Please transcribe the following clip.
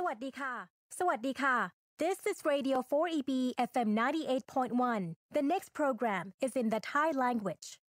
วัสดีค่ะ สวัสดีค่ะ This is Radio 4EB FM 98.1. The next program is in the Thai language.